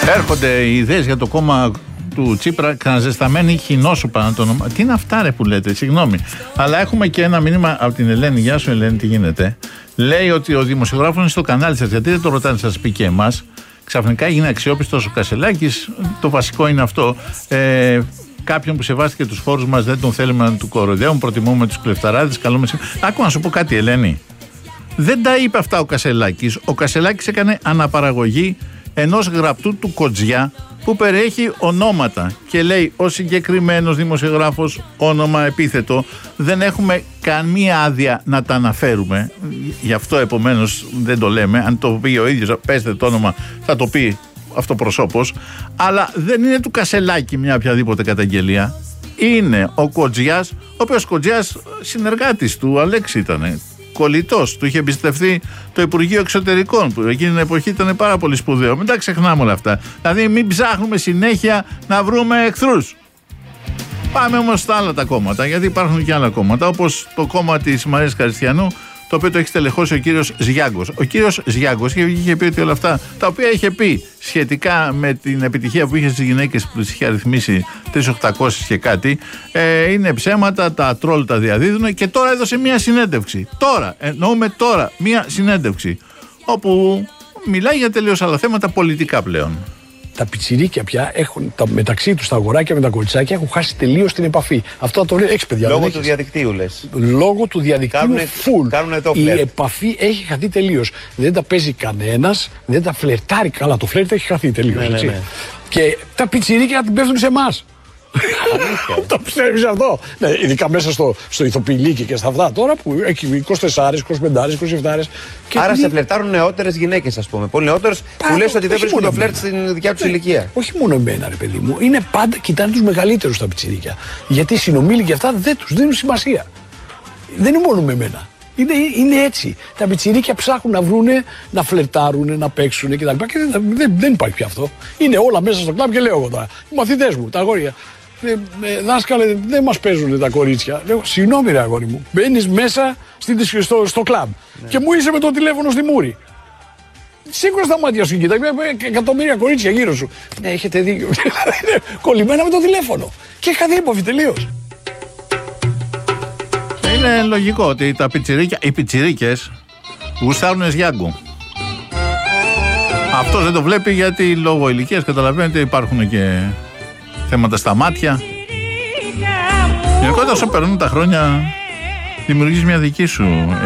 Έρχονται οι ιδέες για το κόμμα του Τσίπρα, ξαναζεσταμένη χινόσουπα να το ονομάσουμε. Τι είναι αυτά ρε που λέτε, συγγνώμη. Αλλά έχουμε και ένα μήνυμα από την Ελένη. Γεια σου Ελένη, τι γίνεται. Λέει ότι ο δημοσιογράφος είναι στο κανάλι σας. Γιατί δεν το ρωτάνε, σας πει και εμάς. Ξαφνικά έγινε αξιόπιστος ο Κασελάκης. Το βασικό είναι αυτό. Κάποιον που σεβάστηκε τους φόρους μας δεν τον θέλουμε να του κοροϊδεύουν. Προτιμούμε τους κλεφταράδες. Καλό μεσημέρι. Άκου να σου πω κάτι, Ελένη. Δεν τα είπε αυτά ο Κασελάκης. Ο Κασελάκης έκανε αναπαραγωγή ενός γραπτού του Κοτζιά που περιέχει ονόματα και λέει ο συγκεκριμένος δημοσιογράφος, όνομα, επίθετο, δεν έχουμε καμία άδεια να τα αναφέρουμε, γι' αυτό επομένως δεν το λέμε. Αν το πει ο ίδιος, πέστε το όνομα, θα το πει αυτοπροσώπος, αλλά δεν είναι του Κασελάκη μια οποιαδήποτε καταγγελία. Είναι ο Κοτζιάς, ο οποίος Κοτζιάς συνεργάτης του Αλέξη ήτανε, κολλητός, του είχε εμπιστευτεί το Υπουργείο Εξωτερικών που εκείνη την εποχή ήταν πάρα πολύ σπουδαίο. Μην τα ξεχνάμε όλα αυτά. Δηλαδή μην ψάχνουμε συνέχεια να βρούμε εχθρούς. Πάμε όμως στα άλλα τα κόμματα, γιατί υπάρχουν και άλλα κόμματα, όπως το κόμμα της Μαρίας Καριστιανού, το οποίο το έχει στελεχώσει ο κύριος Ζιάγκος. Ο κύριος Ζιάγκος είχε πει ότι όλα αυτά τα οποία είχε πει σχετικά με την επιτυχία που είχε στις γυναίκες που τις είχε αριθμίσει 3.800 και κάτι, είναι ψέματα, τα τρόλ τα διαδίδουν και τώρα έδωσε μία συνέντευξη. Τώρα, εννοούμε τώρα, μία συνέντευξη όπου μιλάει για τελείως άλλα θέματα πολιτικά πλέον. Τα πιτσιρίκια πια έχουν μεταξύ τους τα αγοράκια με τα κοριτσάκια έχουν χάσει τελείως την επαφή. Αυτό το λέει, έχεις παιδιά. Λόγω του διαδικτύου λες. Λόγω του διαδικτύου full. Η επαφή έχει χαθεί τελείως. Δεν τα παίζει κανένας, δεν τα φλερτάρει καλά. Το φλερτ έχει χαθεί τελείως. Ναι. Και τα πιτσιρίκια την πέφτουν σε εμάς. Το πιστεύεις αυτό? Ναι, ειδικά μέσα στο ηθοποιηλίκι και στα αυτά τώρα που έχει 24, 25, 27. Άρα σε φλερτάρουν νεότερες γυναίκες, ας πούμε. Πολύ νεότερες που λες ότι δεν βρίσκουν το φλερτ στην δικιά τους ηλικία. Όχι μόνο εμένα, ρε παιδί μου. Είναι πάντα, κοιτάνε τους μεγαλύτερους τα πιτσιρίκια. Γιατί οι συνομήλικοι αυτά δεν τους δίνουν σημασία. Δεν είναι μόνο με εμένα. Είναι έτσι. Τα πιτσιρίκια ψάχνουν να βρούνε, να φλερτάρουν, να παίξουν κτλ. Και δεν υπάρχει πια αυτό. Είναι όλα μέσα στο κλαμπ και λέω εγώ τώρα. Οι μαθητές μου, τα αγόρια. Δάσκαλε, δεν μας παίζουν τα κορίτσια. Λέω, συγγνώμη ρε αγόρι μου. Μπαίνεις μέσα στο κλαμπ και μου είσαι με το τηλέφωνο στη μούρη. Σίγουρα στα μάτια σου κοίτα, εκατομμύρια κορίτσια γύρω σου. Ναι, έχετε δίκιο. Κολλημένα με το τηλέφωνο. Και είχα δει επαφή τελείως. Είναι λογικό ότι οι πιτσιρίκες γουστάρουν Ζιάγκο. Αυτός δεν το βλέπει γιατί λόγω ηλικίας, καταλαβαίνετε, υπάρχουν και θέματα στα μάτια. Γενικότερα όσο περνούν τα χρόνια δημιουργείς μια δική σου